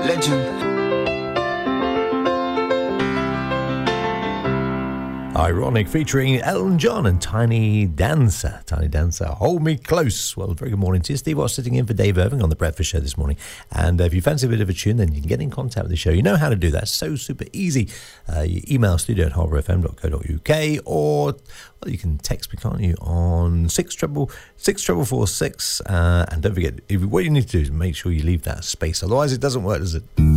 Legend. Ironic featuring Elton John and Tiny Dancer. Tiny Dancer, Hold Me Close. Well, very good morning to you. Steve Watts sitting in for Dave Irving on The Breakfast Show this morning. And if you fancy a bit of a tune, then you can get in contact with the show. You know how to do that. It's so super easy. You email studio@harbourfm.co.uk, or well, you can text me, can't you, on 64446. And don't forget, what you need to do is make sure you leave that space. Otherwise, it doesn't work, does it?